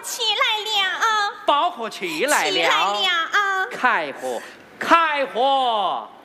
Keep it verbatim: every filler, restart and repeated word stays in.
起来了， 包火起来了， 起来了啊！ 开火，开火！